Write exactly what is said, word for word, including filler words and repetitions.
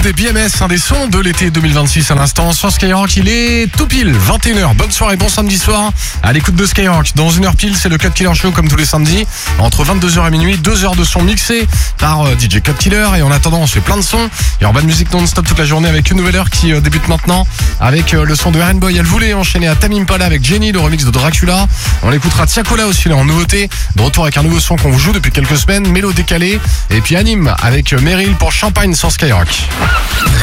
des B M S, un des sons de l'été deux mille vingt-six à l'instant sur Skyrock. Il est tout pile, vingt et une heures. Bonne soirée, bon samedi soir à l'écoute de Skyrock. Dans une heure pile, c'est le Cut Killer Show comme tous les samedis. Entre vingt-deux heures et minuit, deux heures de son mixé par euh, D J Cut Killer. Et en attendant, on se fait plein de sons. Il y aura de musique non-stop toute la journée avec une nouvelle heure qui euh, débute maintenant avec euh, le son de Aaron Boy. Elle voulait enchaîner à Tame Impala avec Jenny, le remix de Dracula. On l'écoutera Tiakola aussi là en nouveauté. De retour avec un nouveau son qu'on vous joue depuis quelques semaines, Mélo décalé. Et puis Anime avec euh, Meryl pour Champagne sur Skyrock.